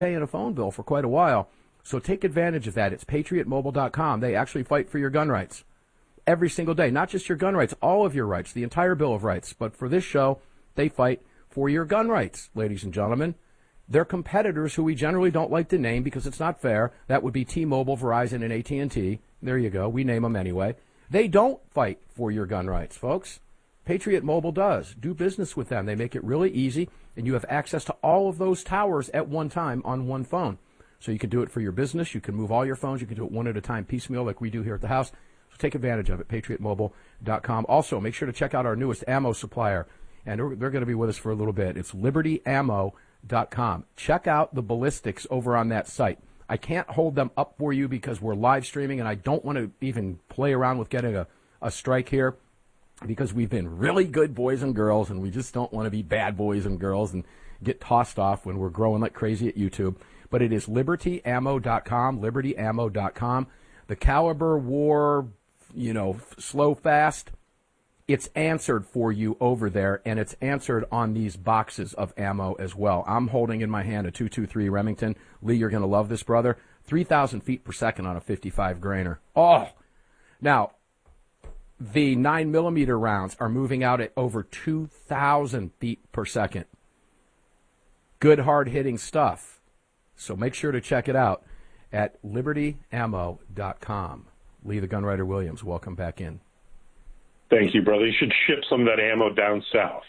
paying a phone bill for quite a while. So take advantage of that. It's patriotmobile.com. They actually fight for your gun rights every single day. Not just your gun rights, all of your rights, the entire Bill of Rights. But for this show, they fight for your gun rights, ladies and gentlemen. Their competitors, who we generally don't like to name because it's not fair, that would be T-Mobile, Verizon, and AT&T. There you go. We name them anyway. They don't fight for your gun rights, folks. Patriot Mobile does. Do business with them. They make it really easy, and you have access to all of those towers at one time on one phone. So you can do it for your business. You can move all your phones. You can do it one at a time, piecemeal, like we do here at the house. So take advantage of it, patriotmobile.com. Also, make sure to check out our newest ammo supplier, and they're going to be with us for a little bit. It's libertyammo.com. Check out the ballistics over on that site. I can't hold them up for you because we're live streaming, and I don't want to even play around with getting a strike here because we've been really good boys and girls, and we just don't want to be bad boys and girls and get tossed off when we're growing like crazy at YouTube. But it is libertyammo.com, libertyammo.com. The Caliber War, slow fast, it's answered for you over there, and it's answered on these boxes of ammo as well. I'm holding in my hand a 223 Remington. Lee, you're going to love this, brother. 3,000 feet per second on a 55 grainer. Oh! Now, the 9mm rounds are moving out at over 2,000 feet per second. Good, hard-hitting stuff. So make sure to check it out at libertyammo.com. Lee the Gunwriter Williams, welcome back in. Thank you, brother. You should ship some of that ammo down south.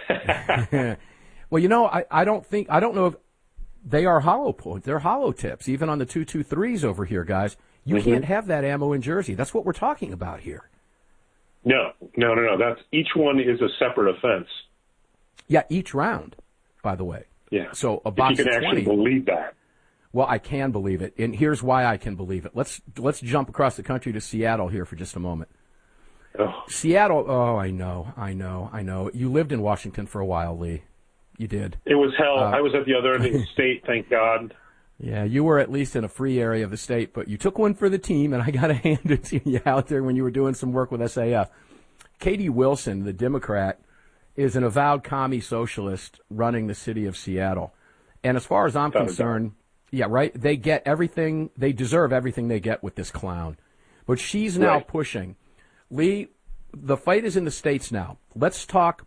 Well, I don't know if they are hollow points. They're hollow tips, even on the 223s over here, guys. You can't have that ammo in Jersey. That's what we're talking about here. No. That's each one is a separate offense. Yeah, each round, by the way. Yeah. So a box if you can of 20, actually believe that. Well, I can believe it, and here's why I can believe it. Let's jump across the country to Seattle here for just a moment. Oh. Seattle. Oh, I know. You lived in Washington for a while, Lee. You did. It was hell. I was at the other end of the state, thank God. Yeah, you were at least in a free area of the state, but you took one for the team, and I got to hand it to you out there when you were doing some work with SAF. Katie Wilson, the Democrat, is an avowed commie socialist running the city of Seattle. And as far as I'm concerned, yeah, right, they get everything, they deserve everything they get with this clown. But she's now pushing. Lee, the fight is in the States now. Let's talk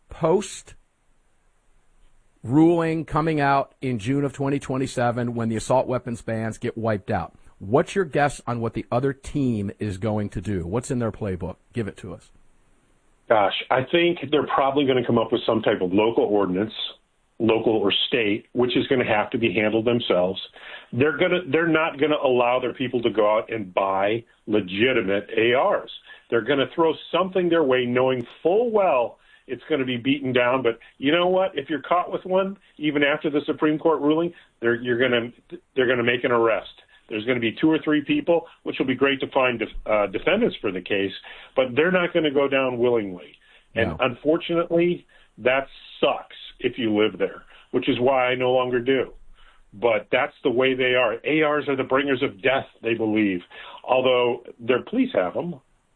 post-ruling coming out in June of 2027 when the assault weapons bans get wiped out. What's your guess on what the other team is going to do? What's in their playbook? Give it to us. Gosh, I think they're probably going to come up with some type of local ordinance, local or state, which is going to have to be handled themselves. They're not going to allow their people to go out and buy legitimate ARs. They're going to throw something their way, knowing full well it's going to be beaten down. But you know what? If you're caught with one, even after the Supreme Court ruling, they're going to make an arrest. There's going to be 2 or 3 people, which will be great to find defendants for the case, but they're not going to go down willingly. No. And unfortunately, that sucks if you live there, which is why I no longer do. But that's the way they are. ARs are the bringers of death, they believe, although their police have them.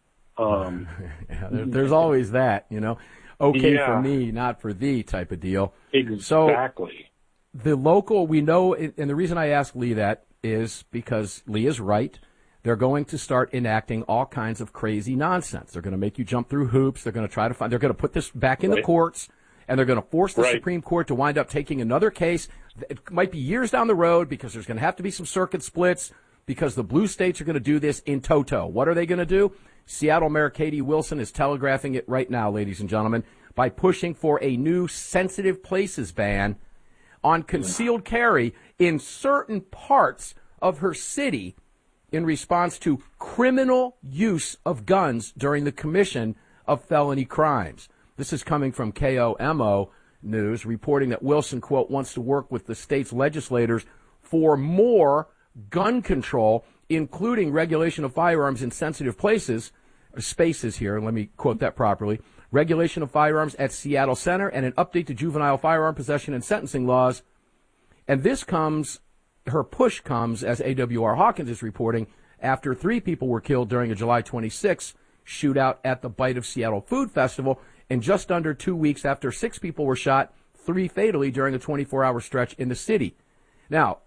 There's always that, okay for me, not for thee type of deal. Exactly. So the local, we know, and the reason I ask Lee that is because Lee is right. They're going to start enacting all kinds of crazy nonsense. They're going to make you jump through hoops. They're going to try to they're going to put this back in the courts, and they're going to force the Supreme Court to wind up taking another case. It might be years down the road because there's going to have to be some circuit splits because the blue states are going to do this in toto. What are they going to do? Seattle Mayor Katie Wilson is telegraphing it right now, ladies and gentlemen, by pushing for a new sensitive places ban on concealed carry in certain parts of her city in response to criminal use of guns during the commission of felony crimes. This is coming from KOMO News, reporting that Wilson, quote, wants to work with the state's legislators for more gun control, including regulation of firearms in sensitive spaces here, let me quote that properly, regulation of firearms at Seattle Center, and an update to juvenile firearm possession and sentencing laws. And her push comes, as AWR Hawkins is reporting, after 3 people were killed during a July 26th shootout at the Bite of Seattle Food Festival, and just under 2 weeks after 6 people were shot, 3 fatally during a 24-hour stretch in the city. Now,